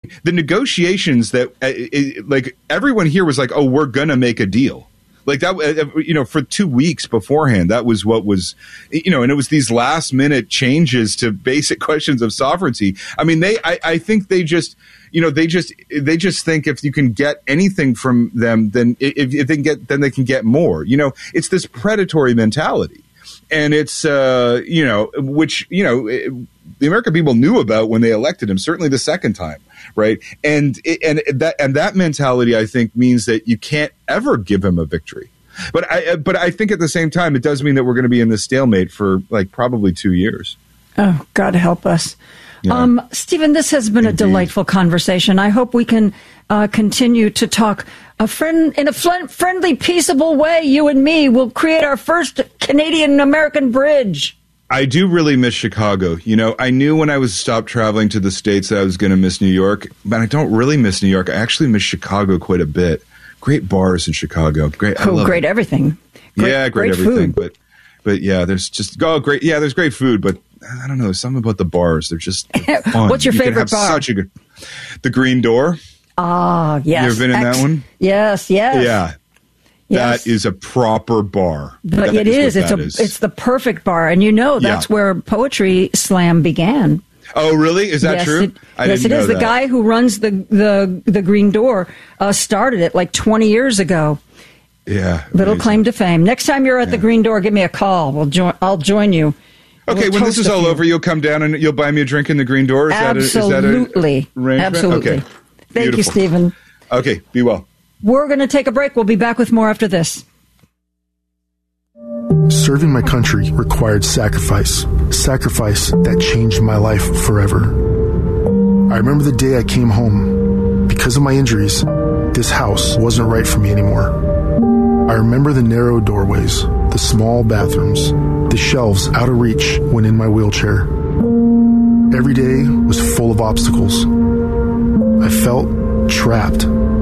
the negotiations that like everyone here was like, oh, we're going to make a deal. Like that, for 2 weeks beforehand, that was what was, and it was these last minute changes to basic questions of sovereignty. I mean, I think they just, they just think if you can get anything from them, then if they can get, then they can get more. It's this predatory mentality, and it's which the American people knew about when they elected him. Certainly the second time, right? And that mentality, I think, means that you can't ever give him a victory. But I think at the same time, it does mean that we're going to be in this stalemate for like probably 2 years. Oh, God help us. Yeah. Stephen, this has been a delightful conversation. I hope we can continue to talk in a friendly, peaceable way. You and me will create our first Canadian-American bridge. I do really miss Chicago. I knew when I was stopped traveling to the States that I was going to miss New York, but I don't really miss New York. I actually miss Chicago quite a bit. Great bars in Chicago. Great everything. Great everything. Food. But yeah, there's just great. Yeah, there's great food, but I don't know. Something about the bars. They're just fun. What's your favorite bar? The Green Door. Ah, yes. You ever been in that one? Yes. Yeah. Yes. That is a proper bar. But it is. It's the perfect bar. And that's where Poetry Slam began. Oh, really? Is that true? Yes, it is. The guy who runs the Green Door started it like 20 years ago. Yeah. Little claim to fame. Next time you're at the Green Door, give me a call. I'll join you. Okay, when this is all over, you'll come down and you'll buy me a drink in the Green Door? Absolutely. Absolutely. Okay. Thank you, Stephen. Okay, be well. We're going to take a break. We'll be back with more after this. Serving my country required sacrifice that changed my life forever. I remember the day I came home. Because of my injuries, this house wasn't right for me anymore. I remember the narrow doorways, the small bathrooms, the shelves out of reach when in my wheelchair. Every day was full of obstacles. I felt trapped.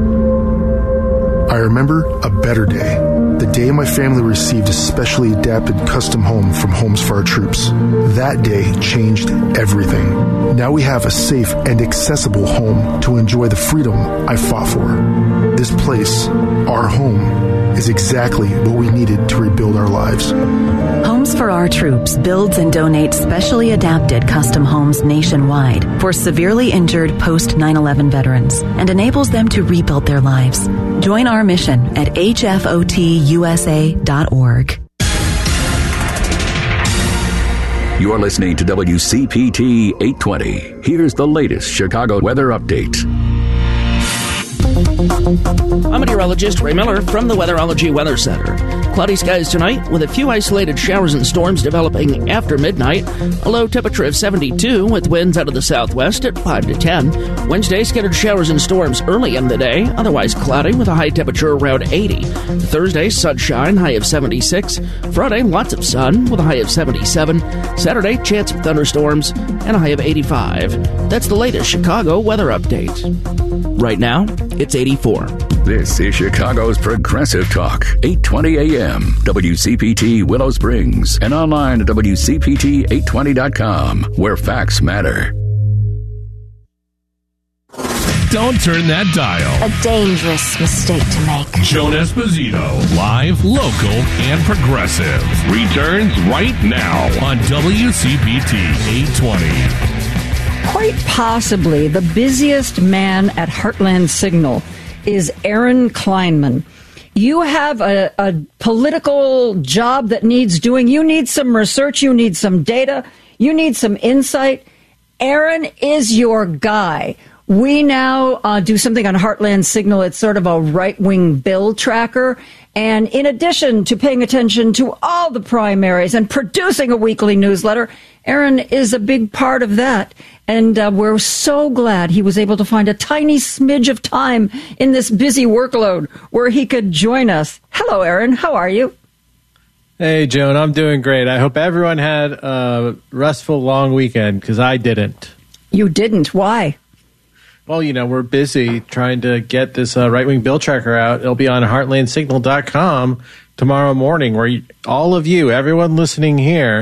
I remember a better day. The day my family received a specially adapted custom home from Homes for Our Troops. That day changed everything. Now we have a safe and accessible home to enjoy the freedom I fought for. This place, our home, is exactly what we needed to rebuild our lives. Homes for Our Troops builds and donates specially adapted custom homes nationwide for severely injured post-9/11 veterans and enables them to rebuild their lives. Join our mission at hfotusa.org. You're listening to WCPT 820. Here's the latest Chicago weather update. I'm meteorologist Ray Miller from the Weatherology Weather Center. Cloudy skies tonight with a few isolated showers and storms developing after midnight. A low temperature of 72 with winds out of the southwest at 5 to 10. Wednesday, scattered showers and storms early in the day, otherwise cloudy with a high temperature around 80. Thursday, sunshine, high of 76. Friday, lots of sun with a high of 77. Saturday, chance of thunderstorms and a high of 85. That's the latest Chicago weather update. Right now, it's 84. This is Chicago's Progressive Talk, 820 AM, WCPT Willow Springs, and online at WCPT820.com, where facts matter. Don't turn that dial. A dangerous mistake to make. Joan Esposito, live, local, and progressive, returns right now on WCPT 820. Quite possibly the busiest man at Heartland Signal is Aaron Kleinman. You have a political job that needs doing. You need some research. You need some data. You need some insight. Aaron is your guy. We now do something on Heartland Signal. It's sort of a right-wing bill tracker. And in addition to paying attention to all the primaries and producing a weekly newsletter, Aaron is a big part of that. And we're so glad he was able to find a tiny smidge of time in this busy workload where he could join us. Hello, Aaron. How are you? Hey, Joan. I'm doing great. I hope everyone had a restful, long weekend, because I didn't. You didn't? Why? Well, we're busy trying to get this right-wing bill tracker out. It'll be on heartlandsignal.com tomorrow morning, where all of you, everyone listening here,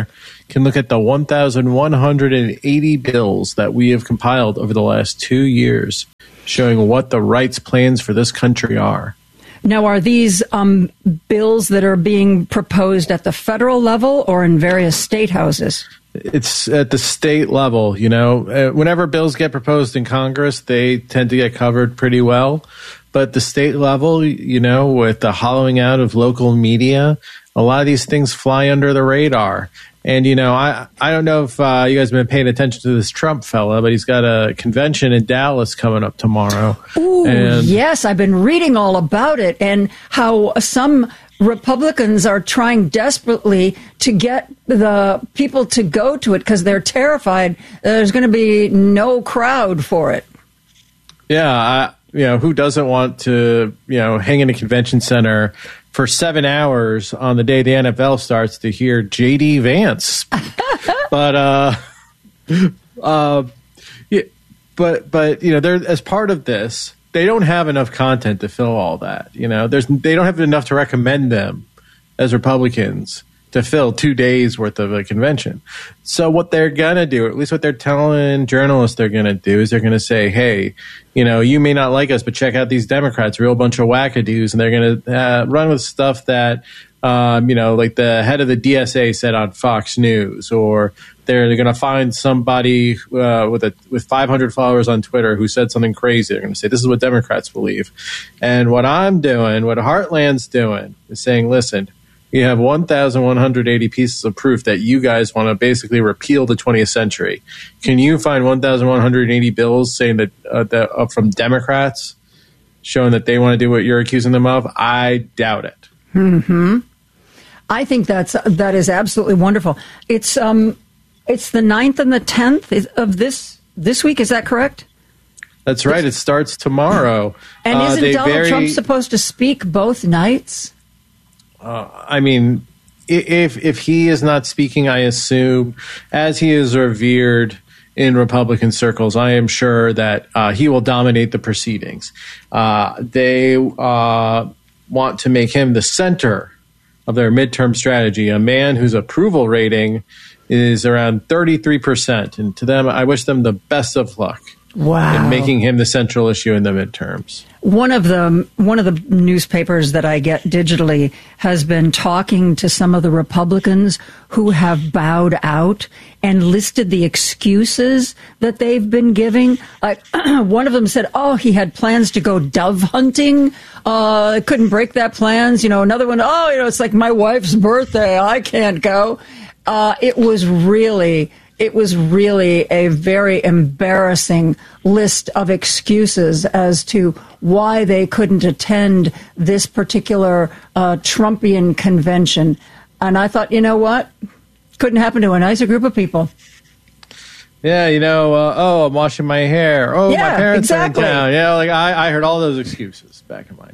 can look at the 1,180 bills that we have compiled over the last 2 years, showing what the rights plans for this country are. Now, are these bills that are being proposed at the federal level or in various state houses? It's at the state level. Whenever bills get proposed in Congress, they tend to get covered pretty well. But the state level, with the hollowing out of local media, a lot of these things fly under the radar. And, I don't know if you guys have been paying attention to this Trump fella, but he's got a convention in Dallas coming up tomorrow. Ooh, yes, I've been reading all about it and how some Republicans are trying desperately to get the people to go to it because they're terrified there's going to be no crowd for it. Yeah, who doesn't want to, hang in a convention center for 7 hours on the day the NFL starts to hear J.D. Vance speak? But they're as part of this, they don't have enough content to fill all that. They don't have enough to recommend them as Republicans to fill 2 days worth of a convention. So what they're going to do, at least what they're telling journalists they're going to do, is they're going to say, hey, you may not like us, but check out these Democrats, real bunch of wackadoos. And they're going to run with stuff that, like the head of the DSA said on Fox News, or they're going to find somebody with 500 followers on Twitter who said something crazy. They're going to say, this is what Democrats believe. And what I'm doing, what Heartland's doing, is saying, listen, you have 1,180 pieces of proof that you guys want to basically repeal the 20th century. Can you find 1,180 bills saying that from Democrats showing that they want to do what you're accusing them of? I doubt it. Mm-hmm. I think that is absolutely wonderful. It's the 9th and the 10th of this week. Is that correct? That's right. It starts tomorrow. And isn't Donald Trump supposed to speak both nights? If he is not speaking, I assume, as he is revered in Republican circles, I am sure that he will dominate the proceedings. They want to make him the center of their midterm strategy, a man whose approval rating is around 33%. And to them, I wish them the best of luck. Wow. In making him the central issue in the midterms. One of the newspapers that I get digitally has been talking to some of the Republicans who have bowed out and listed the excuses that they've been giving. Like one of them said, he had plans to go dove hunting. Couldn't break that plans. Another one, it's like my wife's birthday. I can't go. It was really a very embarrassing list of excuses as to why they couldn't attend this particular Trumpian convention. And I thought, you know what? Couldn't happen to a nicer group of people. Yeah, I'm washing my hair. Oh, yeah, my parents exactly. are in town. Yeah, I heard all those excuses back in my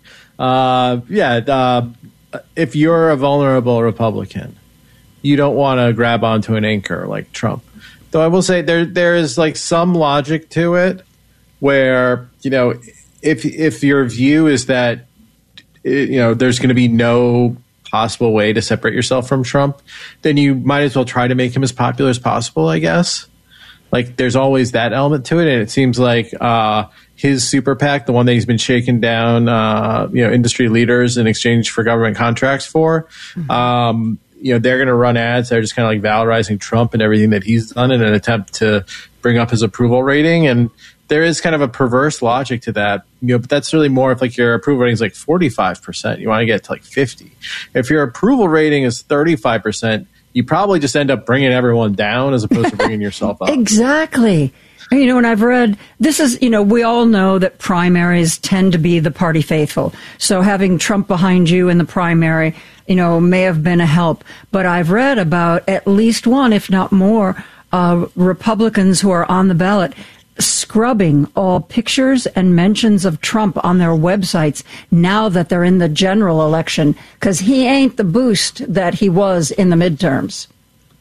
day. If you're a vulnerable Republican, you don't want to grab onto an anchor like Trump. Though I will say there is like some logic to it where, if your view is that, there's going to be no possible way to separate yourself from Trump, then you might as well try to make him as popular as possible, I guess. Like there's always that element to it. And it seems like his super PAC, the one that he's been shaking down, industry leaders in exchange for government contracts for, they're going to run ads that are just kind of like valorizing Trump and everything that he's done in an attempt to bring up his approval rating. And there is kind of a perverse logic to that, but that's really more if like your approval rating is like 45%, you want to get to like 50. If your approval rating is 35%, you probably just end up bringing everyone down as opposed to bringing yourself up. Exactly. And I've read, this is, we all know that primaries tend to be the party faithful. So having Trump behind you in the primary, may have been a help. But I've read about at least one, if not more, Republicans who are on the ballot scrubbing all pictures and mentions of Trump on their websites now that they're in the general election, because he ain't the boost that he was in the midterms.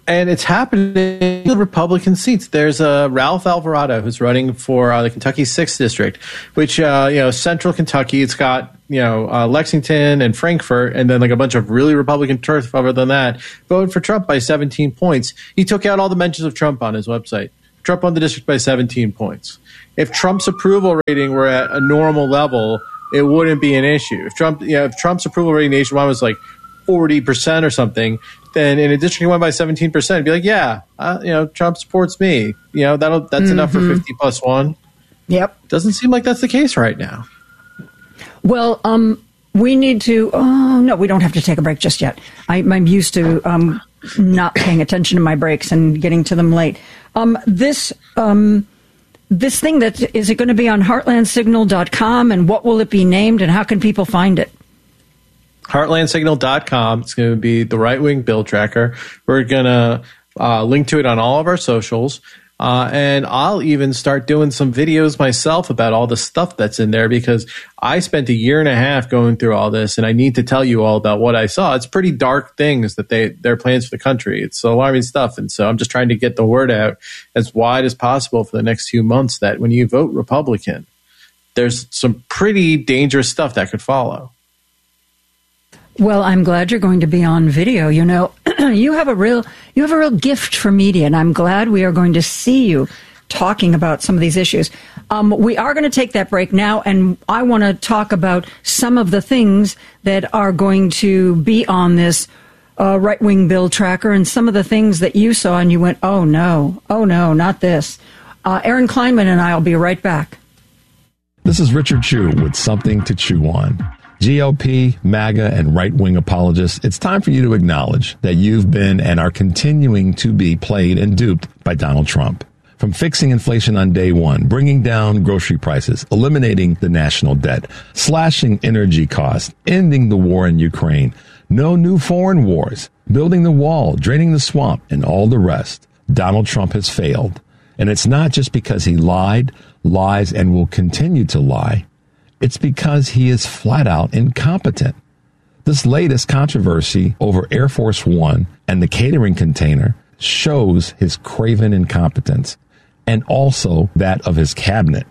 And it's happening in the Republican seats. There's Ralph Alvarado who's running for the Kentucky 6th District, which, central Kentucky. It's got, Lexington and Frankfort, and then like a bunch of really Republican turf other than that. Voted for Trump by 17 points. He took out all the mentions of Trump on his website. Trump won the district by 17 points. If Trump's approval rating were at a normal level, it wouldn't be an issue. If Trump's approval rating nationwide was like 40% or something, then in a district he won by 17%, it'd be like, Trump supports me. That's enough for 50 plus 1. Yep. Doesn't seem like that's the case right now. Well, we need to. Oh no, we don't have to take a break just yet. I'm used to not paying attention to my breaks and getting to them late. This thing is it going to be on heartlandsignal.com, and what will it be named, and how can people find it? Heartlandsignal.com. It's going to be the right-wing bill tracker. We're going to link to it on all of our socials. And I'll even start doing some videos myself about all the stuff that's in there, because I spent a year and a half going through all this, and I need to tell you all about what I saw. It's pretty dark things that their plans for the country. It's alarming stuff. And so I'm just trying to get the word out as wide as possible for the next few months that when you vote Republican, there's some pretty dangerous stuff that could follow. Well, I'm glad you're going to be on video. You have a real gift for media, and I'm glad we are going to see you talking about some of these issues. We are going to take that break now, and I want to talk about some of the things that are going to be on this right-wing bill tracker, and some of the things that you saw and you went, oh no, not this. Aaron Kleinman and I will be right back. This is Richard Chu with Something to Chew On. GOP, MAGA, and right-wing apologists, it's time for you to acknowledge that you've been and are continuing to be played and duped by Donald Trump. From fixing inflation on day one, bringing down grocery prices, eliminating the national debt, slashing energy costs, ending the war in Ukraine, no new foreign wars, building the wall, draining the swamp, and all the rest, Donald Trump has failed. And it's not just because he lied, lies, and will continue to lie. It's because he is flat out incompetent. This latest controversy over Air Force One and the catering container shows his craven incompetence, and also that of his cabinet.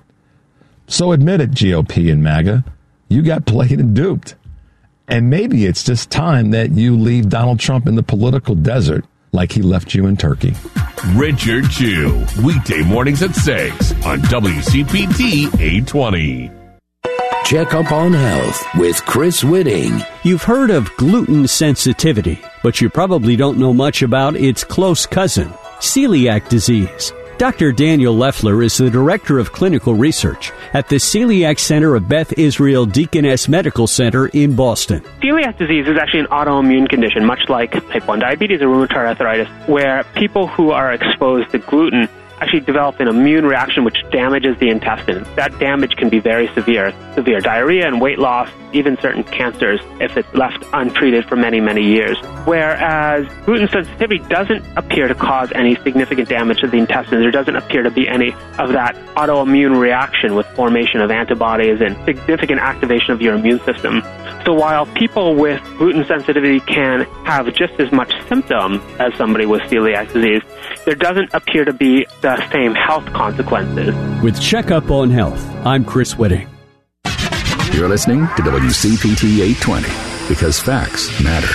So admit it, GOP and MAGA, you got played and duped. And maybe it's just time that you leave Donald Trump in the political desert like he left you in Turkey. Richard Chu, weekday mornings at 6 on WCPT 820. Check up on health with Chris Whitting. You've heard of gluten sensitivity, but you probably don't know much about its close cousin, celiac disease. Dr. Daniel Leffler is the Director of Clinical Research at the Celiac Center of Beth Israel Deaconess Medical Center in Boston. Celiac disease is actually an autoimmune condition, much like type 1 diabetes or rheumatoid arthritis, where people who are exposed to gluten actually develop an immune reaction which damages the intestine. That damage can be very severe diarrhea and weight loss, even certain cancers if it's left untreated for many, many years. Whereas gluten sensitivity doesn't appear to cause any significant damage to the intestine. There doesn't appear to be any of that autoimmune reaction with formation of antibodies and significant activation of your immune system. So while people with gluten sensitivity can have just as much symptom as somebody with celiac disease, there doesn't appear to be the same health consequences. With Checkup on Health, I'm Chris Whitting. You're listening to WCPT 820 because facts matter.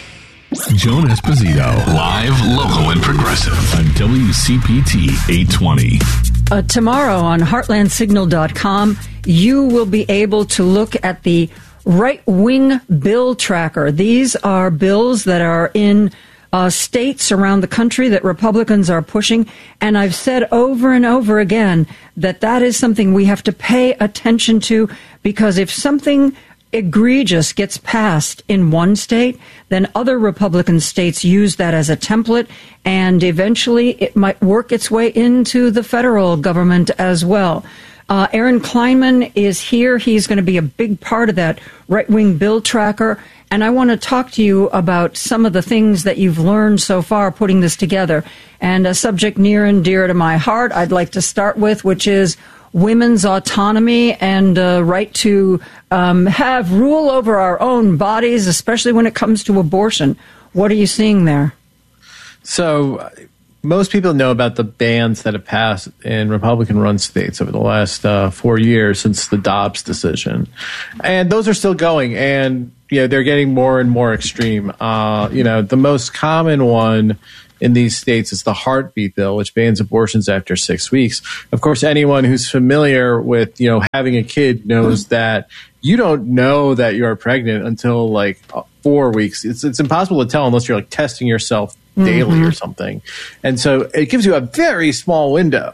Joan Esposito, live, local, and progressive on WCPT 820. Tomorrow on heartlandsignal.com, you will be able to look at the right-wing bill tracker. These are bills that are in states around the country that Republicans are pushing. And I've said over and over again that is something we have to pay attention to, because if something egregious gets passed in one state, then other Republican states use that as a template, and eventually it might work its way into the federal government as well. Aaron Kleinman is here. He's going to be a big part of that right-wing bill tracker. And I want to talk to you about some of the things that you've learned so far putting this together. And a subject near and dear to my heart I'd like to start with, which is women's autonomy and right to have rule over our own bodies, especially when it comes to abortion. What are you seeing there? So most people know about the bans that have passed in Republican-run states over the last 4 years since the Dobbs decision. And those are still going, and they're getting more and more extreme. The most common one in these states is the heartbeat bill, which bans abortions after 6 weeks. Of course, anyone who's familiar with, having a kid knows that you don't know that you're pregnant until like 4 weeks. It's impossible to tell unless you're like testing yourself daily or something. And so it gives you a very small window,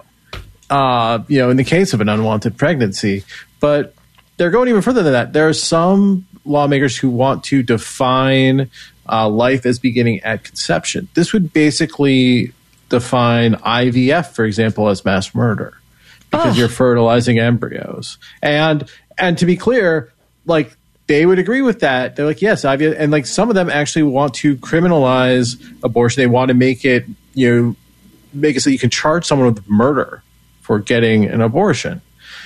in the case of an unwanted pregnancy. But they're going even further than that. There are some lawmakers who want to define life as beginning at conception. This would basically define IVF, for example, as mass murder because you're fertilizing embryos. And to be clear, like they would agree with that. They're like, yes, IVF. And like some of them actually want to criminalize abortion. They want to make it, make it so you can charge someone with murder for getting an abortion.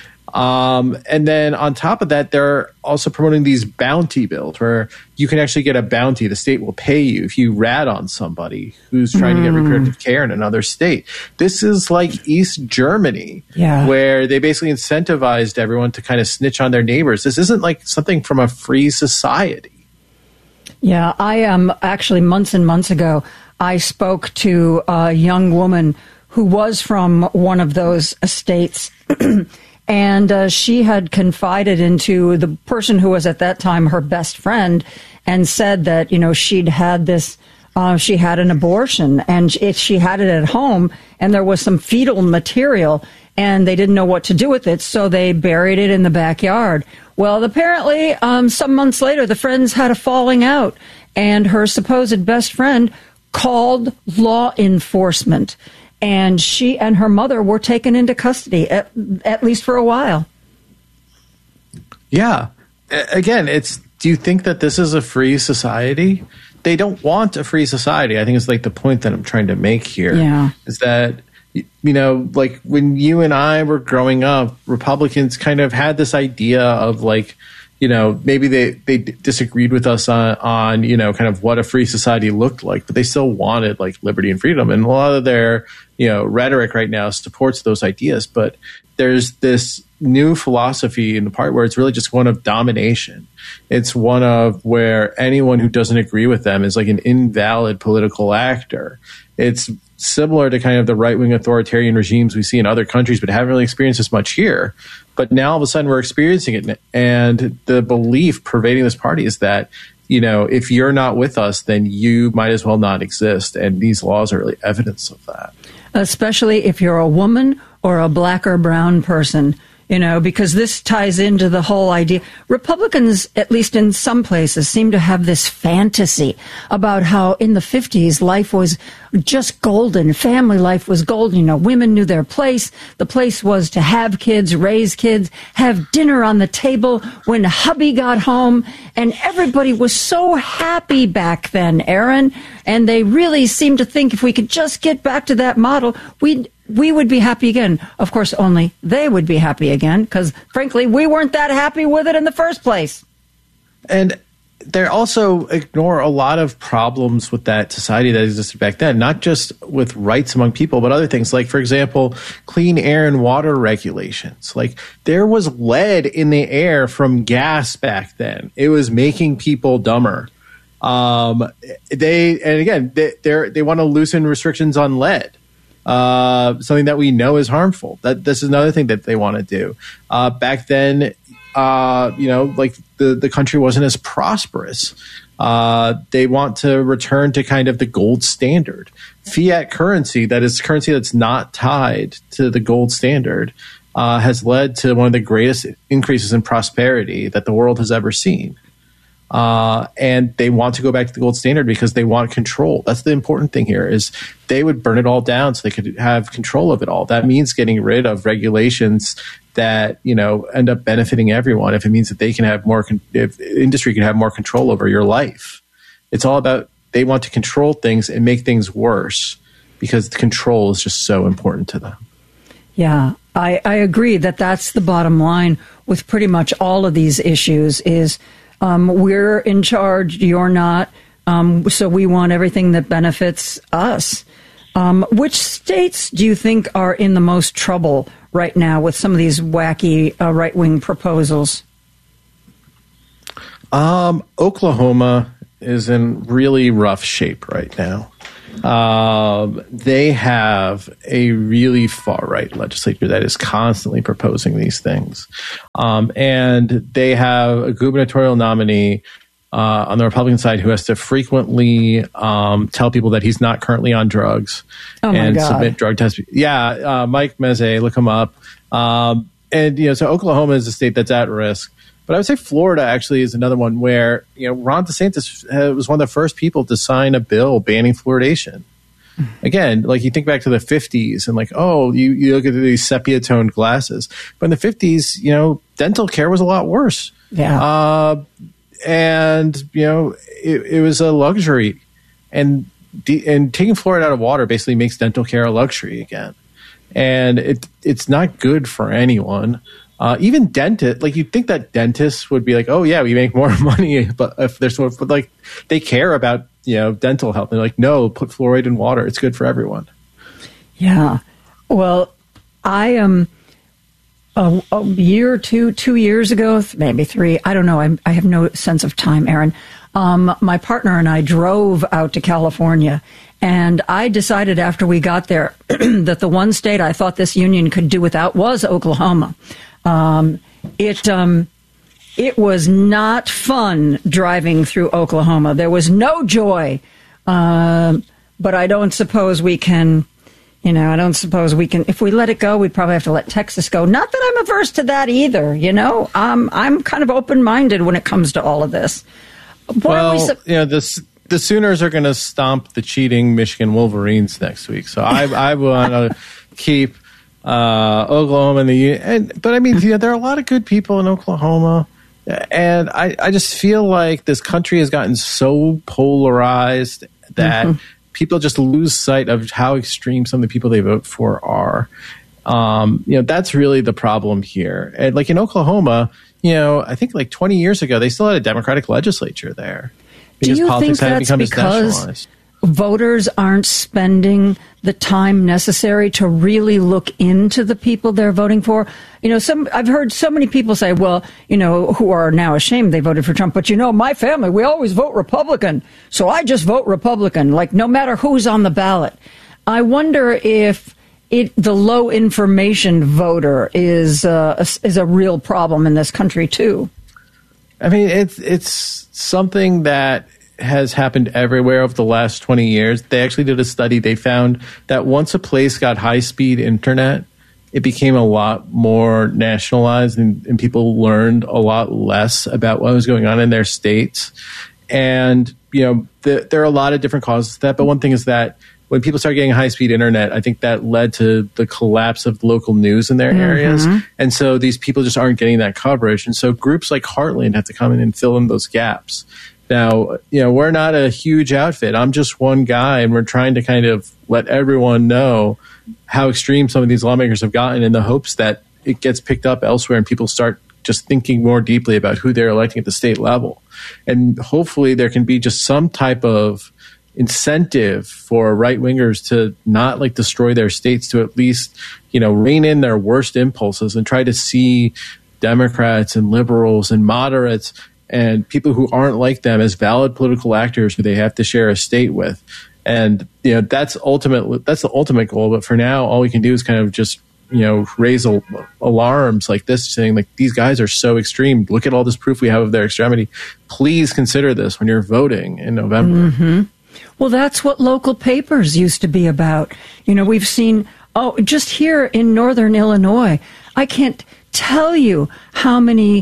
And then on top of that, they're also promoting these bounty bills where you can actually get a bounty. The state will pay you if you rat on somebody who's trying to get reproductive care in another state. This is like East Germany, where they basically incentivized everyone to kind of snitch on their neighbors. This isn't like something from a free society. Yeah, I am actually months and months ago, I spoke to a young woman who was from one of those estates. And she had confided into the person who was at that time her best friend and said that, she'd had this, she had an abortion and she had it at home and there was some fetal material and they didn't know what to do with it. So they buried it in the backyard. Well, apparently, some months later, the friends had a falling out and her supposed best friend called law enforcement. And she and her mother were taken into custody, at least for a while. Yeah. Again, do you think that this is a free society? They don't want a free society. I think it's like the point that I'm trying to make here. Yeah. Is that, like when you and I were growing up, Republicans kind of had this idea of like, maybe they disagreed with us on kind of what a free society looked like, but they still wanted like liberty and freedom. And a lot of their, rhetoric right now supports those ideas. But there's this new philosophy in the part where it's really just one of domination. It's one of where anyone who doesn't agree with them is like an invalid political actor. It's similar to kind of the right-wing authoritarian regimes we see in other countries, but haven't really experienced as much here. But now all of a sudden we're experiencing it. And the belief pervading this party is that, if you're not with us, then you might as well not exist. And these laws are really evidence of that. Especially if you're a woman or a black or brown person. Because this ties into the whole idea. Republicans, at least in some places, seem to have this fantasy about how in the 50s life was just golden. Family life was golden. Women knew their place. The place was to have kids, raise kids, have dinner on the table when hubby got home. And everybody was so happy back then, Aaron. And they really seemed to think if we could just get back to that model, we would be happy again. Of course, only they would be happy again because, frankly, we weren't that happy with it in the first place. And they also ignore a lot of problems with that society that existed back then, not just with rights among people, but other things like, for example, clean air and water regulations. Like there was lead in the air from gas back then. It was making people dumber. They want to loosen restrictions on lead. Something that we know is harmful. This is another thing that they want to do. Back then, like the country wasn't as prosperous. They want to return to kind of the gold standard. Fiat currency, that is currency that's not tied to the gold standard, has led to one of the greatest increases in prosperity that the world has ever seen. And they want to go back to the gold standard because they want control. That's the important thing here is they would burn it all down so they could have control of it all. That means getting rid of regulations that, end up benefiting everyone. If it means that they can have if industry can have more control over your life. It's all about, they want to control things and make things worse because control is just so important to them. Yeah, I agree that that's the bottom line with pretty much all of these issues is, we're in charge, you're not. So we want everything that benefits us. Which states do you think are in the most trouble right now with some of these wacky right-wing proposals? Oklahoma is in really rough shape right now. They have a really far-right legislature that is constantly proposing these things. And they have a gubernatorial nominee on the Republican side who has to frequently tell people that he's not currently on drugs and submit drug tests. Yeah, Mike Meze, look him up. So Oklahoma is a state that's at risk. But I would say Florida actually is another one where, Ron DeSantis was one of the first people to sign a bill banning fluoridation. Again, like you think back to the 50s and you look at these sepia-toned glasses. But in the 50s, dental care was a lot worse. Yeah. It was a luxury. And taking fluoride out of water basically makes dental care a luxury again. And it's not good for anyone. Even dentists, you'd think that dentists would be like, oh yeah, we make more money, but if there's they care about dental health. They're like, no, put fluoride in water. It's good for everyone. Yeah. Well, I am a year or 2 years ago, maybe 3. I don't know. I have no sense of time, Aaron. My partner and I drove out to California, and I decided after we got there that the one state I thought this union could do without was Oklahoma. It was not fun driving through Oklahoma. There was no joy. But I don't suppose we can, if we let it go, we'd probably have to let Texas go. Not that I'm averse to that either, I'm kind of open-minded when it comes to all of this. The Sooners are going to stomp the cheating Michigan Wolverines next week. So I want to keep Oklahoma in the union. But I mean, there are a lot of good people in Oklahoma. And I just feel like this country has gotten so polarized that people just lose sight of how extreme some of the people they vote for are. That's really the problem here. And in Oklahoma, I think 20 years ago, they still had a Democratic legislature there. Do you think that's because voters aren't spending the time necessary to really look into the people they're voting for? I've heard so many people say, well, who are now ashamed they voted for Trump. But, my family, we always vote Republican. So I just vote Republican, no matter who's on the ballot. I wonder if the low information voter is a real problem in this country, too. I mean, it's something that has happened everywhere over the last 20 years. They actually did a study. They found that once a place got high-speed internet, it became a lot more nationalized and people learned a lot less about what was going on in their states. And, there are a lot of different causes to that. But one thing is that when people started getting high-speed internet, I think that led to the collapse of local news in their areas. And so these people just aren't getting that coverage. And so groups like Heartland have to come in and fill in those gaps. Now, we're not a huge outfit. I'm just one guy, and we're trying to kind of let everyone know how extreme some of these lawmakers have gotten in the hopes that it gets picked up elsewhere and people start just thinking more deeply about who they're electing at the state level. And hopefully there can be just some type of incentive for right-wingers to not destroy their states, to at least, rein in their worst impulses and try to see Democrats and liberals and moderates and people who aren't like them as valid political actors who they have to share a state with. And, that's the ultimate goal. But for now, all we can do is kind of just, raise alarms like this, saying these guys are so extreme. Look at all this proof we have of their extremity. Please consider this when you're voting in November. Well, that's what local papers used to be about. We've seen, just here in northern Illinois, I can't tell you how many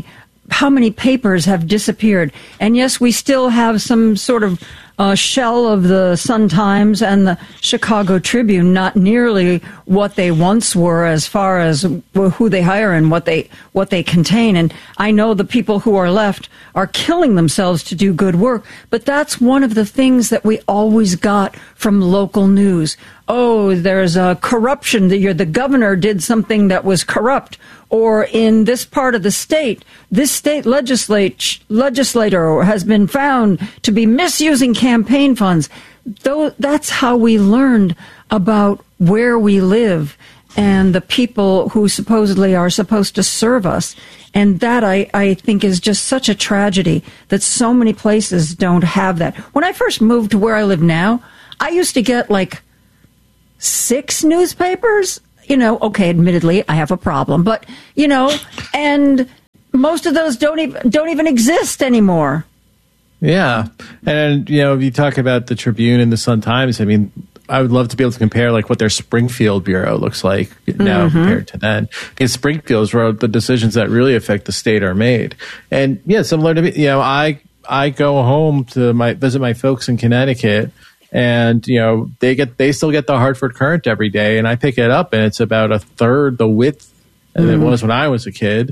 papers have disappeared. And yes, we still have some sort of shell of the Sun-Times and the Chicago Tribune, not nearly what they once were as far as who they hire and what they contain. And I know the people who are left are killing themselves to do good work, but that's one of the things that we always got from local news. Oh, there's a corruption. The governor did something that was corrupt, or in this part of the state, this state legislator has been found to be misusing campaign funds. That's how we learned about where we live and the people who supposedly are supposed to serve us. And that, I think, is just such a tragedy that so many places don't have that. When I first moved to where I live now, I used to get like 6 newspapers. Okay, admittedly, I have a problem, but, and most of those don't even exist anymore. Yeah. And, if you talk about the Tribune and the Sun-Times, I mean, I would love to be able to compare like what their Springfield bureau looks like now compared to then. Because Springfield's where the decisions that really affect the state are made. And yeah, similar to me, I go home to visit my folks in Connecticut, and they still get the Hartford Courant every day, and I pick it up and it's about a third the width than it was when I was a kid.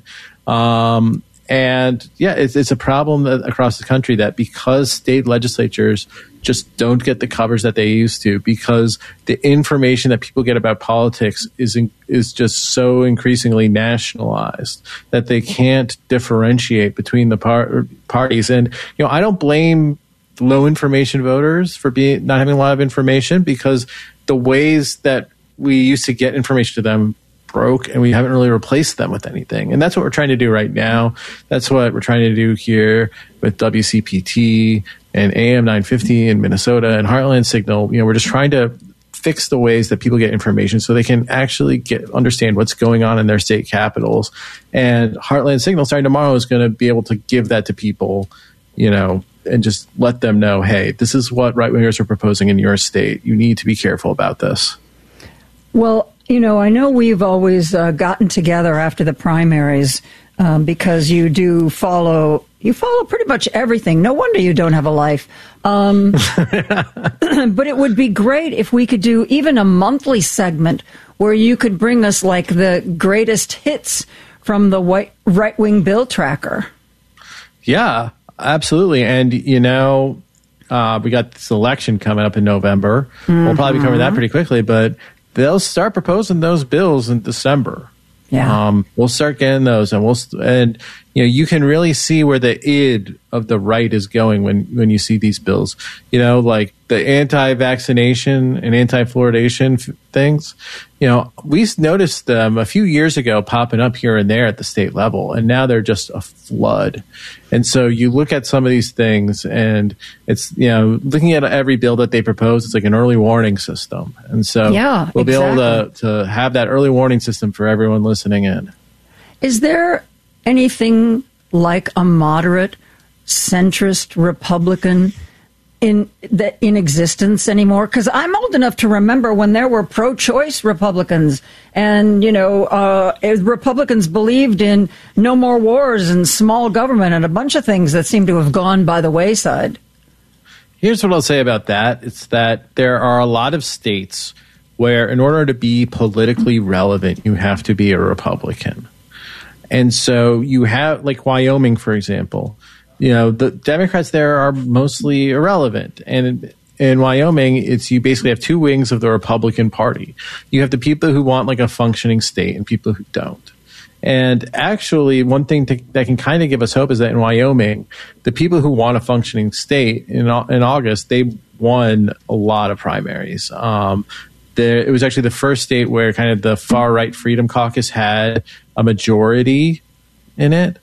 And yeah, it's a problem across the country that because state legislatures just don't get the coverage that they used to, because the information that people get about politics is just so increasingly nationalized that they can't differentiate between the parties. And I don't blame low information voters for not having a lot of information, because the ways that we used to get information to them broke, and we haven't really replaced them with anything. And that's what we're trying to do right now. That's what we're trying to do here with WCPT and AM 950 in Minnesota and Heartland Signal. We're just trying to fix the ways that people get information so they can actually understand what's going on in their state capitals. And Heartland Signal starting tomorrow is going to be able to give that to people, and just let them know, hey, this is what right-wingers are proposing in your state. You need to be careful about this. Well, I know we've always gotten together after the primaries because you follow pretty much everything. No wonder you don't have a life. But it would be great if we could do even a monthly segment where you could bring us like the greatest hits from the right-wing bill tracker. Yeah, absolutely. And, we got this election coming up in November. We'll probably cover that pretty quickly, but they'll start proposing those bills in December. Yeah. We'll start getting those, and you can really see where the id of the right is going when you see these bills. Like the anti-vaccination and anti-fluoridation things. We noticed them a few years ago popping up here and there at the state level, and now they're just a flood. And so you look at some of these things, and it's looking at every bill that they propose, it's like an early warning system. And so we'll be able to have that early warning system for everyone listening in. Is there anything like a moderate centrist Republican in existence anymore? Because I'm old enough to remember when there were pro-choice Republicans, and Republicans believed in no more wars and small government and a bunch of things that seem to have gone by the wayside. Here's what I'll say about that. It's that there are a lot of states where in order to be politically relevant, you have to be a Republican. And so you have, like Wyoming, for example, the Democrats there are mostly irrelevant. And in Wyoming, you basically have two wings of the Republican Party. You have the people who want like a functioning state and people who don't. And actually, one thing that can kind of give us hope is that in Wyoming, the people who want a functioning state in August, they won a lot of primaries. It was actually the first state where kind of the far-right Freedom Caucus had a majority in it.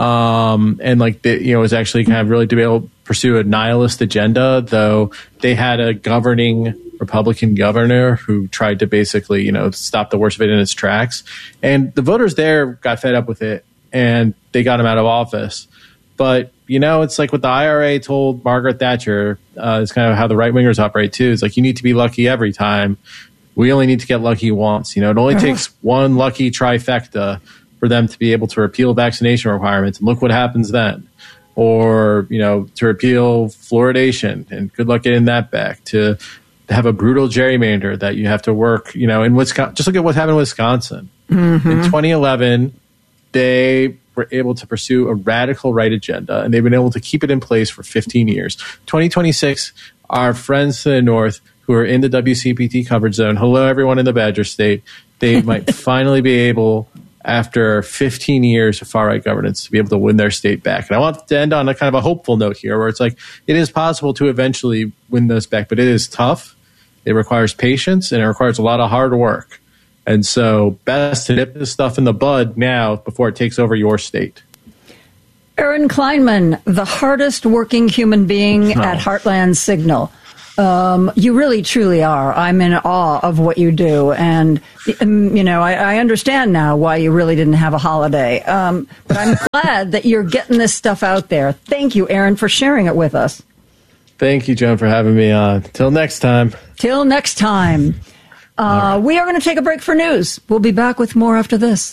And like, it was actually kind of really to be able to pursue a nihilist agenda, though they had a governing Republican governor who tried to basically, stop the worst of it in its tracks. And the voters there got fed up with it, and they got him out of office. But, it's like what the IRA told Margaret Thatcher. It's kind of how the right-wingers operate, too. It's like, you need to be lucky every time. We only need to get lucky once. It only takes one lucky trifecta for them to be able to repeal vaccination requirements. And look what happens then. Or, to repeal fluoridation. And good luck getting that back. To have a brutal gerrymander that you have to work, in Wisconsin. Just look at what happened in Wisconsin. Mm-hmm. In 2011, they were able to pursue a radical right agenda, and they've been able to keep it in place for 15 years. 2026, our friends to the north who are in the WCPT coverage zone, hello everyone in the Badger State, they might finally be able after 15 years of far-right governance to be able to win their state back. And I want to end on a kind of a hopeful note here where it's like it is possible to eventually win this back, but it is tough. It requires patience, and it requires a lot of hard work. And so best to nip this stuff in the bud now before it takes over your state. Aaron Kleinman, the hardest working human being at Heartland Signal. You really, truly are. I'm in awe of what you do. And, I understand now why you really didn't have a holiday. But I'm glad that you're getting this stuff out there. Thank you, Aaron, for sharing it with us. Thank you, Joan, for having me on. Till next time. Till next time. We are going to take a break for news. We'll be back with more after this.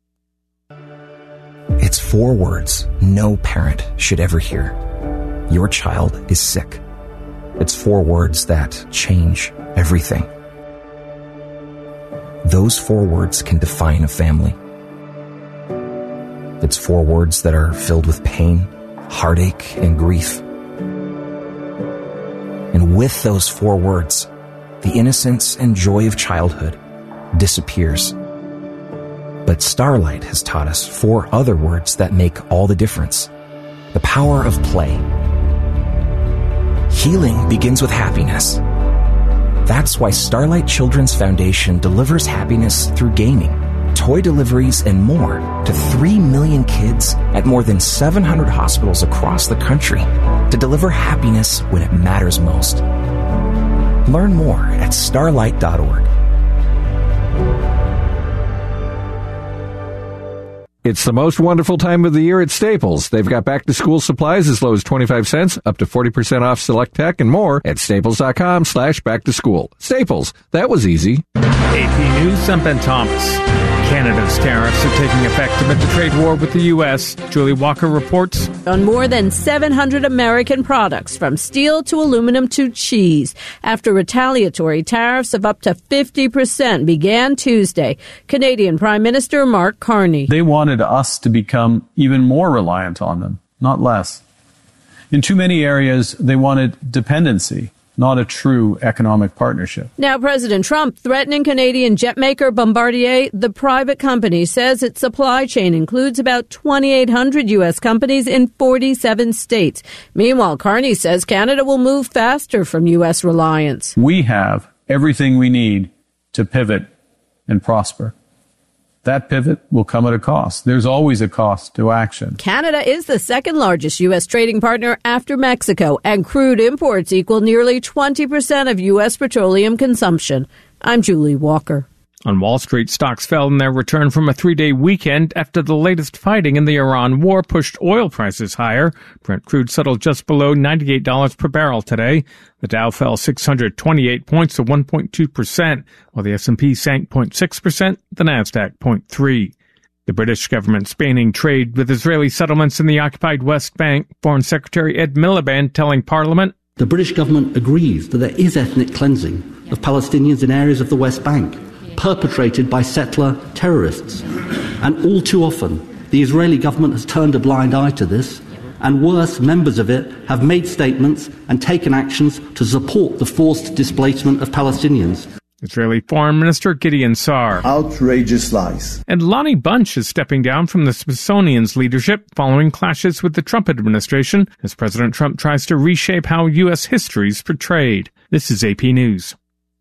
It's 4 words no parent should ever hear. Your child is sick. It's 4 words that change everything. Those 4 words can define a family. It's 4 words that are filled with pain, heartache, and grief. And with those 4 words, the innocence and joy of childhood disappears. But Starlight has taught us 4 other words that make all the difference. The power of play. Healing begins with happiness. That's why Starlight Children's Foundation delivers happiness through gaming, toy deliveries, and more to 3 million kids at more than 700 hospitals across the country to deliver happiness when it matters most. Learn more at starlight.org. It's the most wonderful time of the year at Staples. They've got back-to-school supplies as low as 25 cents, up to 40% off select tech, and more at staples.com/back-to-school. Staples, that was easy. AP News, I'm Ben Thomas. Canada's tariffs are taking effect amid the trade war with the U.S. Julie Walker reports. On more than 700 American products, from steel to aluminum to cheese, after retaliatory tariffs of up to 50% began Tuesday. Canadian Prime Minister Mark Carney. They wanted us to become even more reliant on them, not less. In too many areas, they wanted dependency, not a true economic partnership. Now, President Trump threatening Canadian jet maker Bombardier. The private company says its supply chain includes about 2,800 U.S. companies in 47 states. Meanwhile, Carney says Canada will move faster from U.S. reliance. We have everything we need to pivot and prosper. That pivot will come at a cost. There's always a cost to action. Canada is the second largest U.S. trading partner after Mexico, and crude imports equal nearly 20% of U.S. petroleum consumption. I'm Julie Walker. On Wall Street, stocks fell in their return from a 3-day weekend after the latest fighting in the Iran war pushed oil prices higher. Brent crude settled just below $98 per barrel today. The Dow fell 628 points to 1.2%, while the S&P sank 0.6%, the Nasdaq 0.3%. The British government banning trade with Israeli settlements in the occupied West Bank. Foreign Secretary Ed Miliband telling Parliament, the British government agrees that there is ethnic cleansing of Palestinians in areas of the West Bank, perpetrated by settler terrorists. And all too often, the Israeli government has turned a blind eye to this, and worse, members of it have made statements and taken actions to support the forced displacement of Palestinians. Israeli Foreign Minister Gideon Sa'ar. Outrageous lies. And Lonnie Bunch is stepping down from the Smithsonian's leadership following clashes with the Trump administration as President Trump tries to reshape how U.S. history is portrayed. This is AP News.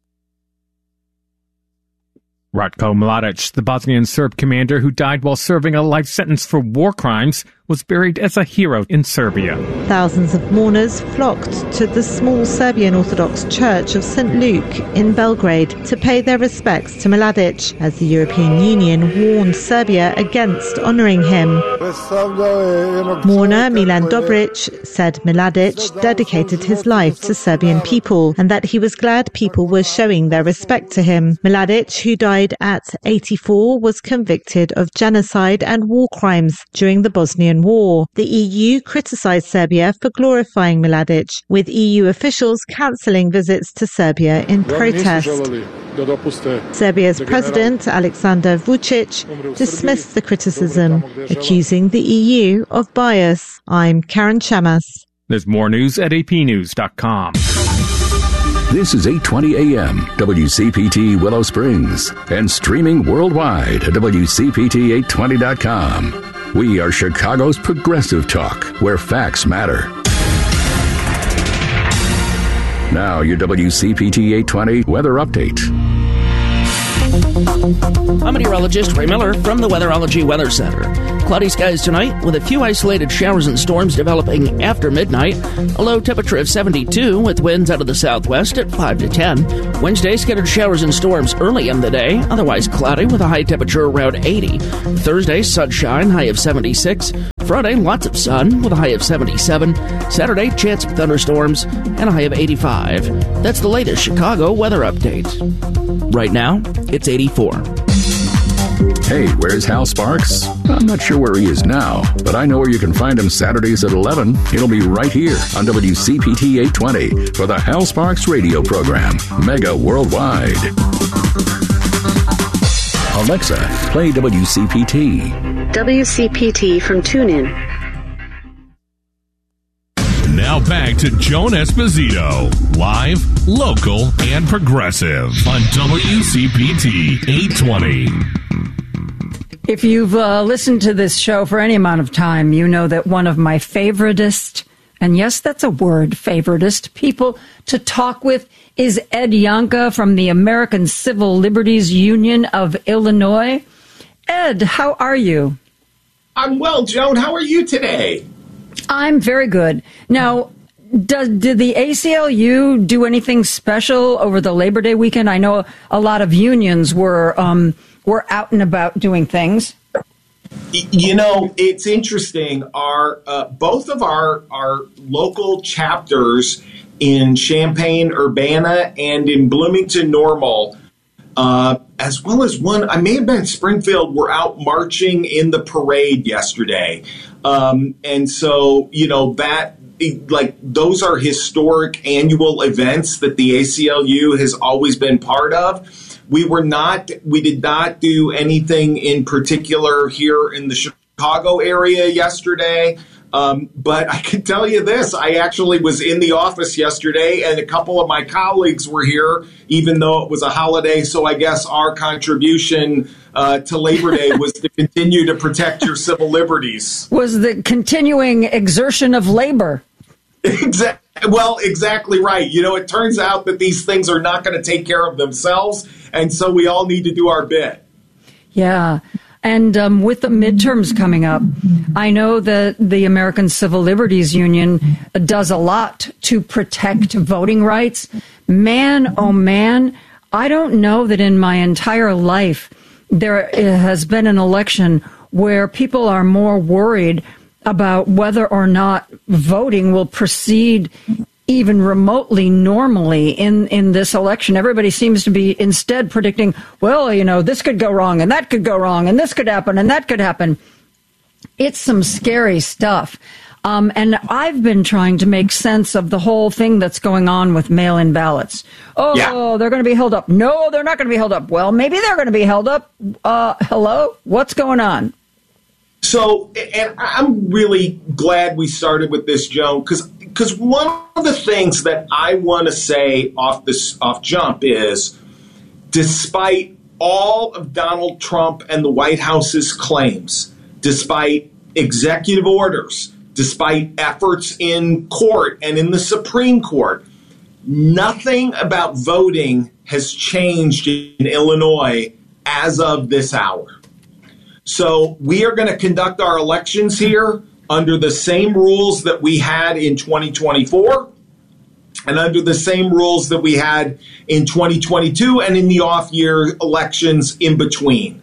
Ratko Mladic, the Bosnian Serb commander who died while serving a life sentence for war crimes, was buried as a hero in Serbia. Thousands of mourners flocked to the small Serbian Orthodox Church of St. Luke in Belgrade to pay their respects to Mladic, as the European Union warned Serbia against honouring him. Mourner Milan Dobric said Mladic dedicated his life to Serbian people and that he was glad people were showing their respect to him. Mladic, who died at 84, was convicted of genocide and war crimes during the Bosnian War. The EU criticised Serbia for glorifying Mladic, with EU officials cancelling visits to Serbia in protest. Serbia's President Aleksandar Vučić dismissed the criticism, accusing the EU of bias. I'm Karen Chamas. There's more news at apnews.com. This is 820 AM, WCPT Willow Springs, and streaming worldwide at WCPT820.com. We are Chicago's progressive talk, where facts matter. Now, your WCPT 820 weather update. I'm meteorologist Ray Miller from the Weatherology Weather Center. Cloudy skies tonight with a few isolated showers and storms developing after midnight. A low temperature of 72 with winds out of the southwest at 5 to 10. Wednesday, scattered showers and storms early in the day, otherwise cloudy with a high temperature around 80. Thursday, sunshine, high of 76. Friday, lots of sun with a high of 77. Saturday, chance of thunderstorms and a high of 85. That's the latest Chicago weather update. Right now, it's 84. Hey, where's Hal Sparks? I'm not sure where he is now, but I know where you can find him Saturdays at 11. He'll be right here on WCPT 820 for the Hal Sparks radio program, Mega Worldwide. Alexa, play WCPT. WCPT from TuneIn. Now back to Joan Esposito, live, local, and progressive on WCPT 820. If you've listened to this show for any amount of time, you know that one of my favoritist, and yes, that's a word, favoritist, people to talk with is Ed Youngka from the American Civil Liberties Union of Illinois. Ed, how are you? I'm well, Joan. How are you today? I'm very good. Now, did the ACLU do anything special over the Labor Day weekend? I know a lot of unions were out and about doing things. You know, it's interesting. Both of our local chapters in Champaign-Urbana and in Bloomington-Normal, as well as one, I may have been in Springfield, were out marching in the parade yesterday. And so, you know, those are historic annual events that the ACLU has always been part of. We did not do anything in particular here in the Chicago area yesterday. But I can tell you this, I actually was in the office yesterday and a couple of my colleagues were here, even though it was a holiday. So I guess our contribution to Labor Day was to continue to protect your civil liberties. Was the continuing exertion of labor. Exactly right. You know, it turns out that these things are not going to take care of themselves. And so we all need to do our bit. Yeah. And with the midterms coming up, I know that the American Civil Liberties Union does a lot to protect voting rights. Man, oh man, I don't know that in my entire life there has been an election where people are more worried about whether or not voting will proceed even remotely normally in this election. Everybody seems to be instead predicting, well, you know, this could go wrong and that could go wrong and this could happen and that could happen. It's some scary stuff. And I've been trying to make sense of the whole thing that's going on with mail-in ballots. Oh, yeah. They're going to be held up. No, they're not going to be held up. Well, maybe they're going to be held up. Hello? What's going on? So, and I'm really glad we started with this, Joan, because one of the things that I want to say off jump is, despite all of Donald Trump and the White House's claims, despite executive orders, despite efforts in court and in the Supreme Court, nothing about voting has changed in Illinois as of this hour. So we are going to conduct our elections here under the same rules that we had in 2024 and under the same rules that we had in 2022 and in the off-year elections in between.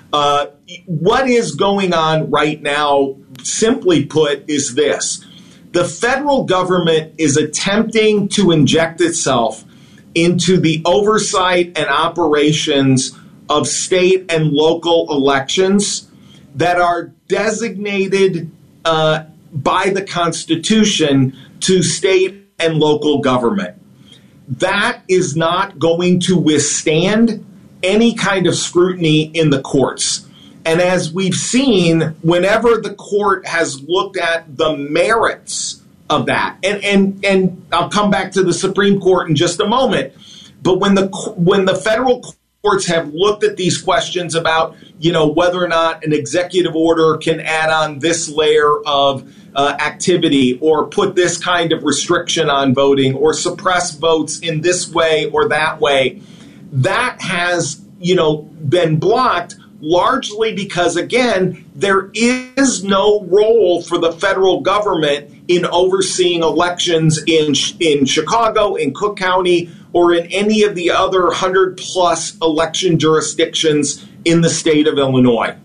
What is going on right now, simply put, is this. The federal government is attempting to inject itself into the oversight and operations of state and local elections that are designated by the Constitution to state and local government. That is not going to withstand any kind of scrutiny in the courts. And as we've seen, whenever the court has looked at the merits of that. And I'll come back to the Supreme Court in just a moment. But when the federal courts have looked at these questions about, whether or not an executive order can add on this layer of activity or put this kind of restriction on voting or suppress votes in this way or that way, that has, been blocked largely because, again, there is no role for the federal government in overseeing elections in Chicago, in Cook County, or in any of the other 100-plus election jurisdictions in the state of Illinois.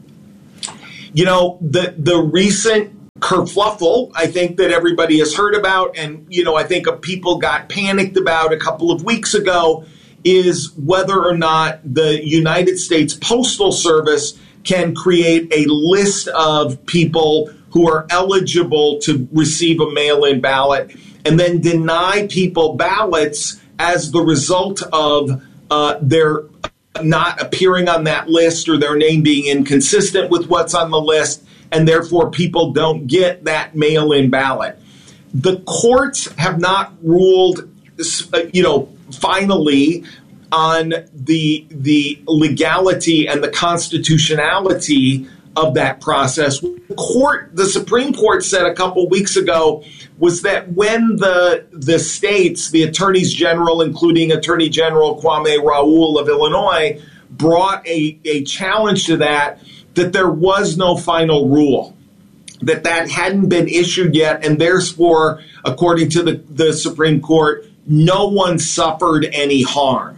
The recent kerfluffle, I think, that everybody has heard about, and, I think people got panicked about a couple of weeks ago, is whether or not the United States Postal Service can create a list of people who are eligible to receive a mail-in ballot and then deny people ballots as the result of their not appearing on that list or their name being inconsistent with what's on the list, and therefore people don't get that mail-in ballot. The courts have not ruled, finally, on the legality and the constitutionality of that process. The Supreme Court said a couple weeks ago was that when the states, the attorneys general, including Attorney General Kwame Raoul of Illinois, brought a challenge to that there was no final rule, that hadn't been issued yet, and therefore, according to the Supreme Court, no one suffered any harm.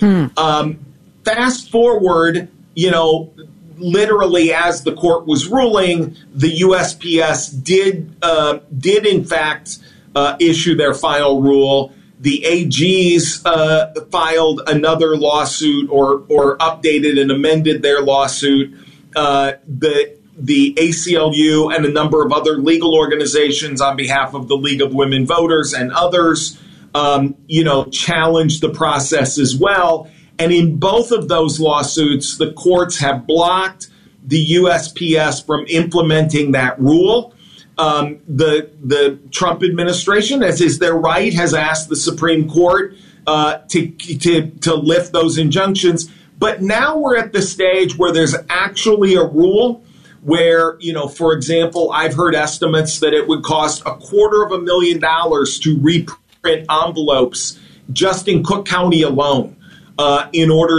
Fast forward, literally as the court was ruling, the USPS did in fact issue their final rule. The AGs filed another lawsuit or updated and amended their lawsuit. The ACLU and a number of other legal organizations on behalf of the League of Women Voters and others, challenged the process as well. And in both of those lawsuits, the courts have blocked the USPS from implementing that rule. The Trump administration, as is their right, has asked the Supreme Court to lift those injunctions. But now we're at the stage where there's actually a rule where, for example, I've heard estimates that it would cost $250,000 to reprint envelopes just in Cook County alone. In order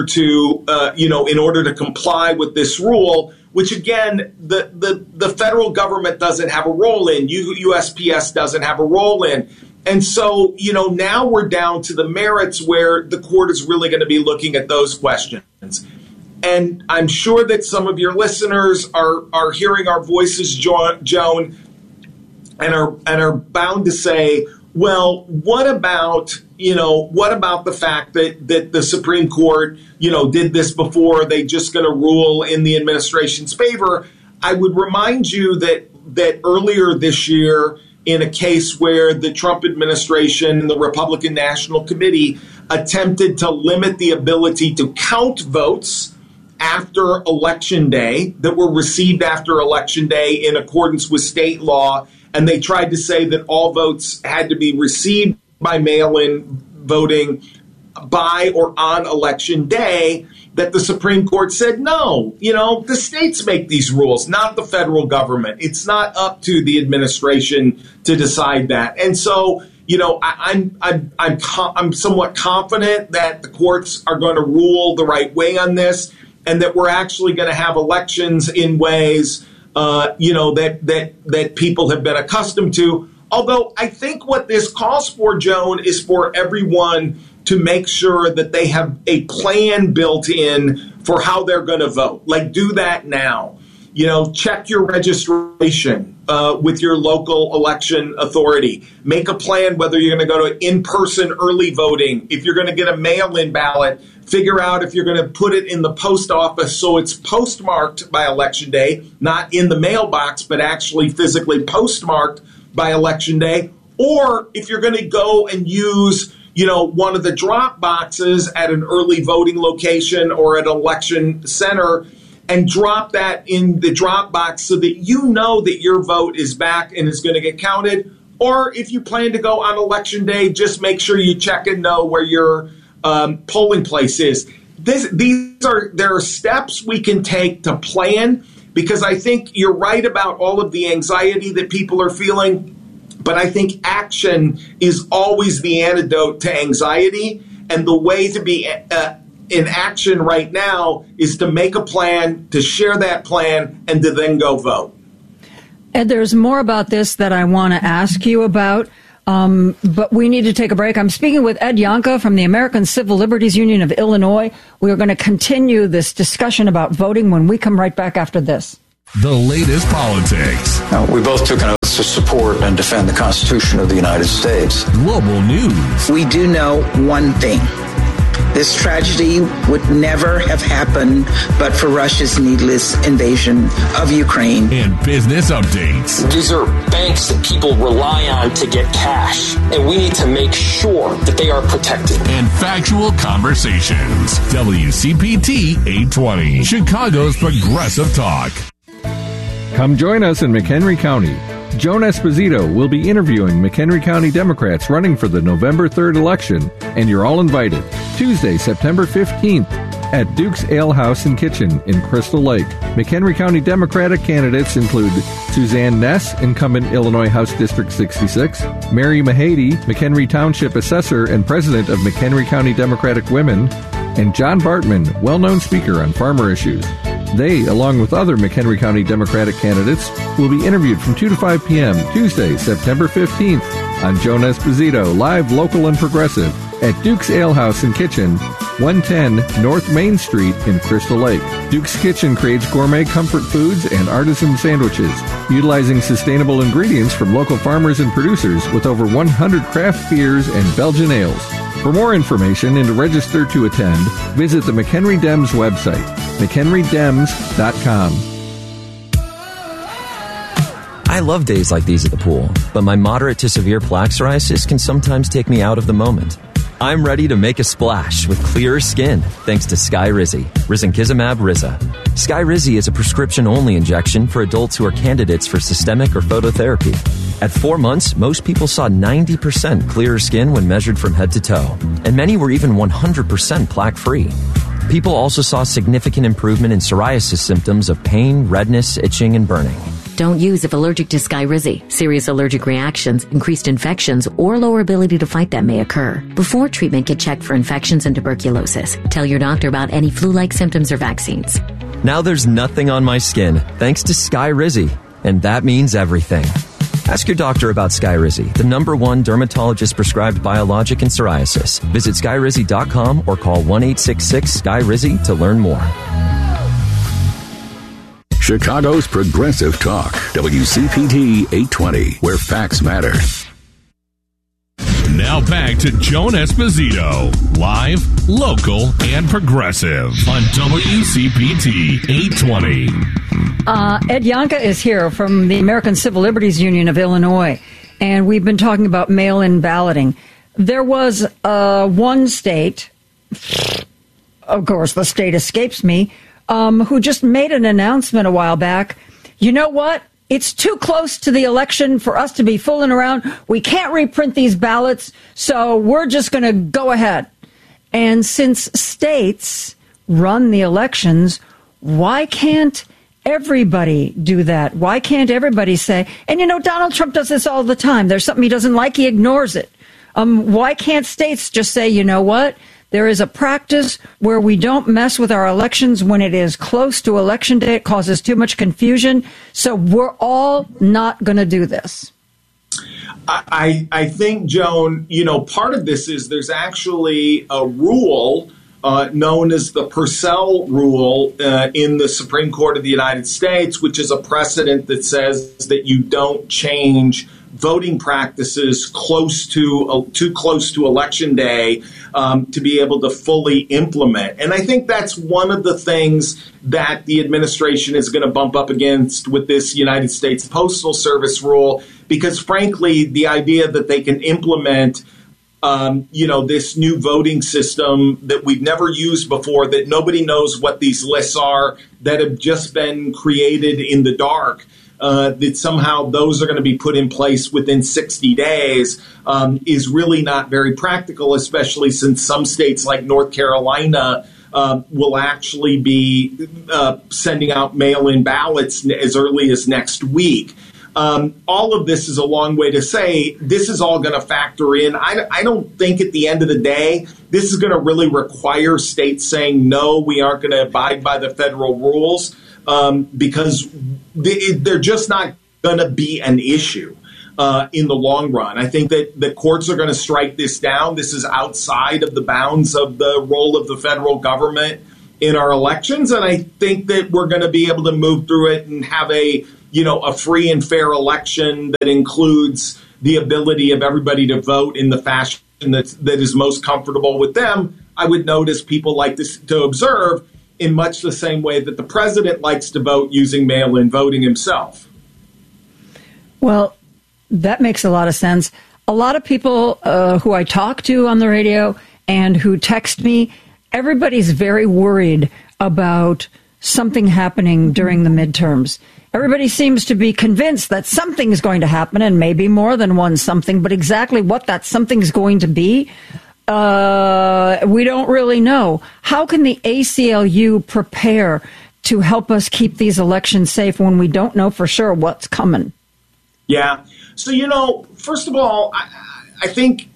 to comply with this rule, which again, the federal government doesn't have a role in, USPS doesn't have a role in. And so, now we're down to the merits where the court is really going to be looking at those questions. And I'm sure that some of your listeners are hearing our voices, Joan, and are bound to say, well, what about the fact that the Supreme Court, did this before? Are they just going to rule in the administration's favor? I would remind you that earlier this year, in a case where the Trump administration and the Republican National Committee attempted to limit the ability to count votes after Election Day that were received after Election Day in accordance with state law, and they tried to say that all votes had to be received by mail-in voting by or on Election Day, that the Supreme Court said, no, the states make these rules, not the federal government. It's not up to the administration to decide that. And so, I'm somewhat confident that the courts are going to rule the right way on this, and that we're actually going to have elections in ways, that people have been accustomed to. Although I think what this calls for, Joan, is for everyone to make sure that they have a plan built in for how they're going to vote. Like, do that now. Check your registration with your local election authority. Make a plan whether you're going to go to in-person early voting. If you're going to get a mail-in ballot, figure out if you're going to put it in the post office so it's postmarked by Election Day, not in the mailbox, but actually physically postmarked by Election Day. Or if you're going to go and use, one of the drop boxes at an early voting location or at an election center, and drop that in the drop box so that you know that your vote is back and is going to get counted. Or if you plan to go on Election Day, just make sure you check and know where your polling place is. There are steps we can take to plan, because I think you're right about all of the anxiety that people are feeling. But I think action is always the antidote to anxiety. And the way to be in action right now is to make a plan, to share that plan, and to then go vote. Ed, there's more about this that I want to ask you about, but we need to take a break. I'm speaking with Ed Yohnka from the American Civil Liberties Union of Illinois. We are going to continue this discussion about voting when we come right back after this. The latest politics. We both took an oath to support and defend the Constitution of the United States. Global news. We do know one thing. This tragedy would never have happened but for Russia's needless invasion of Ukraine. And business updates. These are banks that people rely on to get cash, and we need to make sure that they are protected. And factual conversations. WCPT 820, Chicago's Progressive Talk. Come join us in McHenry County. Joan Esposito will be interviewing McHenry County Democrats running for the November 3rd election, and you're all invited. Tuesday, September 15th at Duke's Ale House and Kitchen in Crystal Lake. McHenry County Democratic candidates include Suzanne Ness, incumbent Illinois House District 66, Mary Mahady, McHenry Township Assessor and President of McHenry County Democratic Women, and John Bartman, well-known speaker on farmer issues. They, along with other McHenry County Democratic candidates, will be interviewed from 2 to 5 p.m. Tuesday, September 15th on Joan Esposito, live, local, and progressive at Duke's Ale House and Kitchen, 110 North Main Street in Crystal Lake. Duke's Kitchen creates gourmet comfort foods and artisan sandwiches, utilizing sustainable ingredients from local farmers and producers with over 100 craft beers and Belgian ales. For more information and to register to attend, visit the McHenry Dems website, McHenryDems.com. I love days like these at the pool, but my moderate to severe plaque psoriasis can sometimes take me out of the moment. I'm ready to make a splash with clearer skin thanks to Skyrizi, Risankizumab Riza. Skyrizi is a prescription-only injection for adults who are candidates for systemic or phototherapy. At 4 months, most people saw 90% clearer skin when measured from head to toe, and many were even 100% plaque-free. People also saw significant improvement in psoriasis symptoms of pain, redness, itching, and burning. Don't use if allergic to Skyrizi. Serious allergic reactions, increased infections, or lower ability to fight them may occur. Before treatment, get checked for infections and tuberculosis. Tell your doctor about any flu-like symptoms or vaccines. Now there's nothing on my skin thanks to Skyrizi, and that means everything. Ask your doctor about Skyrizi, the #1 dermatologist-prescribed biologic in psoriasis. Visit Skyrizi.com or call 1-866-SKYRIZI to learn more. Chicago's Progressive Talk, WCPT 820, where facts matter. Now back to Joan Esposito, live, local, and progressive on WCPT 820. Ed Yohnka is here from the American Civil Liberties Union of Illinois, and we've been talking about mail-in balloting. There was one state, of course the state escapes me, who just made an announcement a while back. You know what? It's too close to the election for us to be fooling around. We can't reprint these ballots, so we're just going to go ahead. And since states run the elections, why can't everybody do that? Why can't everybody say, and you know, Donald Trump does this all the time. There's something he doesn't like, he ignores it. Why can't states just say, you know what? There is a practice where we don't mess with our elections when it is close to election day. It causes too much confusion. So we're all not going to do this. I think, Joan, you know, part of this is there's actually a rule known as the Purcell Rule in the Supreme Court of the United States, which is a precedent that says that you don't change voting practices too close to election day to be able to fully implement. And I think that's one of the things that the administration is going to bump up against with this United States Postal Service rule, because frankly, the idea that they can implement this new voting system that we've never used before, that nobody knows what these lists are, that have just been created in the dark. that somehow those are going to be put in place within 60 days is really not very practical, especially since some states like North Carolina will actually be sending out mail-in ballots as early as next week. All of this is a long way to say this is all going to factor in. I don't think at the end of the day, this is going to really require states saying, no, we aren't going to abide by the federal rules because they're just not going to be an issue in the long run. I think that the courts are going to strike this down. This is outside of the bounds of the role of the federal government in our elections. And I think that we're going to be able to move through it and have a free and fair election that includes the ability of everybody to vote in the fashion that is most comfortable with them. I would notice people like this to observe in much the same way that the president likes to vote using mail-in voting himself. Well, that makes a lot of sense. A lot of people who I talk to on the radio and who text me, everybody's very worried about something happening during the midterms. Everybody seems to be convinced that something is going to happen, and maybe more than one something, but exactly what that something is going to be, we don't really know. How can the ACLU prepare to help us keep these elections safe when we don't know for sure what's coming? Yeah. So, first of all, I think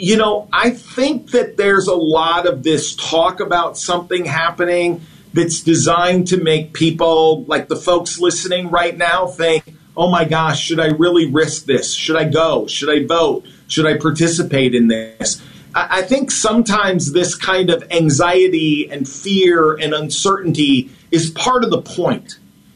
that there's a lot of this talk about something happening that's designed to make people, like the folks listening right now, think, oh my gosh, should I really risk this? Should I go? Should I vote? Should I participate in this? I think sometimes this kind of anxiety and fear and uncertainty is part of the point.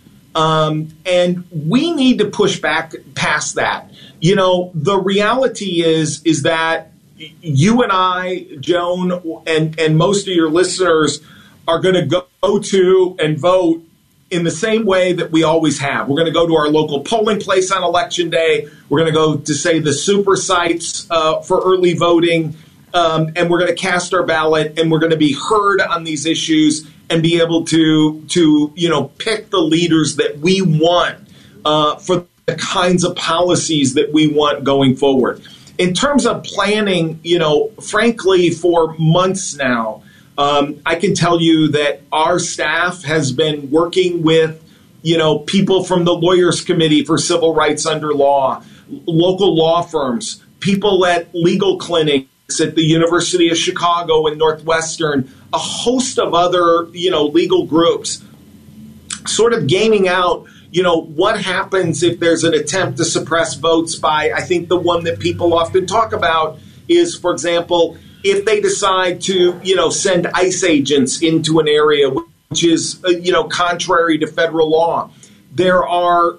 And we need to push back past that. The reality is that you and I, Joan, and most of your listeners are going to go to and vote in the same way that we always have. We're going to go to our local polling place on Election Day. We're going to go to, say, the super sites for early voting, and we're going to cast our ballot, and we're going to be heard on these issues and be able to pick the leaders that we want for the kinds of policies that we want going forward. In terms of planning, frankly, for months now, I can tell you that our staff has been working with, people from the Lawyers Committee for Civil Rights Under Law, local law firms, people at legal clinics at the University of Chicago and Northwestern, a host of other, legal groups, sort of gaming out, what happens if there's an attempt to suppress votes by, I think the one that people often talk about is, for example, if they decide to, send ICE agents into an area which is, contrary to federal law, there are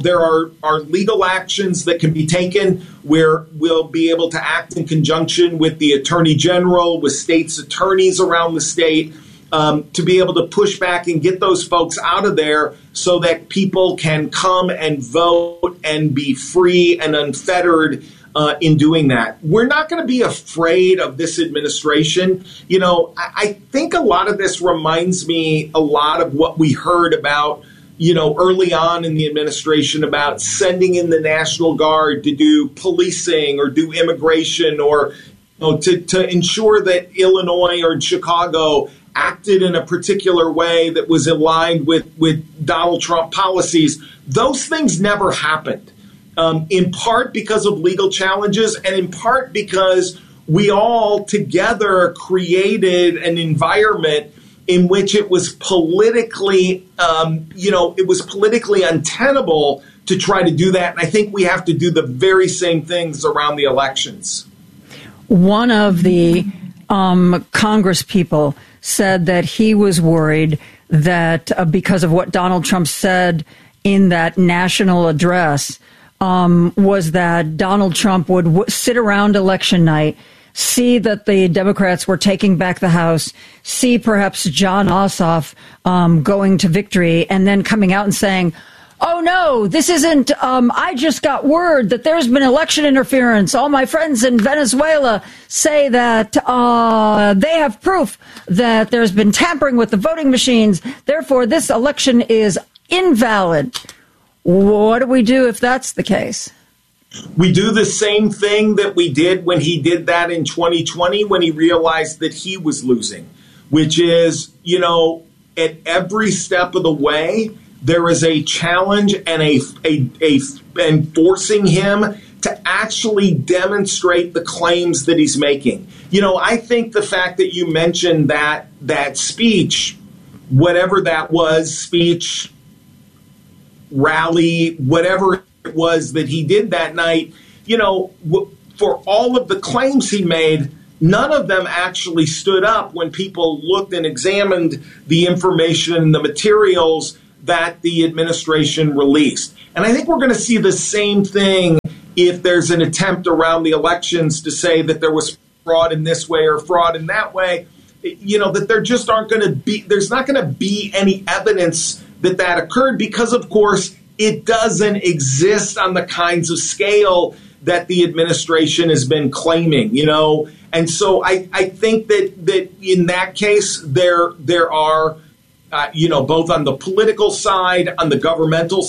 legal actions that can be taken where we'll be able to act in conjunction with the Attorney General, with states' attorneys around the state, to be able to push back and get those folks out of there so that people can come and vote and be free and unfettered in doing that. We're not going to be afraid of this administration. I think a lot of this reminds me a lot of what we heard about, early on in the administration about sending in the National Guard to do policing or do immigration or to ensure that Illinois or Chicago acted in a particular way that was aligned with Donald Trump policies. Those things never happened. In part because of legal challenges and in part because we all together created an environment in which it was politically, untenable to try to do that. And I think we have to do the very same things around the elections. One of the Congress people said that he was worried that because of what Donald Trump said in that national address, was that Donald Trump would sit around election night, see that the Democrats were taking back the House, see perhaps Jon Ossoff going to victory, and then coming out and saying, oh, no, this isn't, I just got word that there's been election interference. All my friends in Venezuela say that they have proof that there's been tampering with the voting machines. Therefore, this election is invalid. What do we do if that's the case? We do the same thing that we did when he did that in 2020 when he realized that he was losing, which is, at every step of the way, there is a challenge and and forcing him to actually demonstrate the claims that he's making. I think the fact that you mentioned that speech, whatever that was, speech, rally, whatever it was that he did that night, for all of the claims he made, none of them actually stood up when people looked and examined the information and the materials that the administration released. And I think we're going to see the same thing if there's an attempt around the elections to say that there was fraud in this way or fraud in that way, that there just there's not going to be any evidence that occurred because, of course, it doesn't exist on the kinds of scale that the administration has been claiming, And so I think that in that case, there are, both on the political side, on the governmental